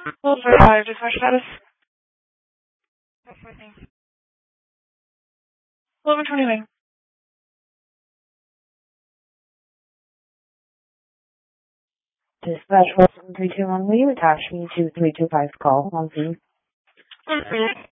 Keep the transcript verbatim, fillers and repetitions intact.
Well, for uh, dispatch status. eleven twenty-nine. Dispatch one three two one, will you attach me to three two five call on scene? One minute.